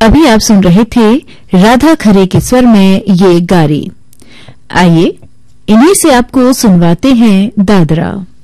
अभी आप सुन रहे थे राधा खरे के स्वर में ये गारी। आइए इन्हीं से आपको सुनवाते हैं दादरा।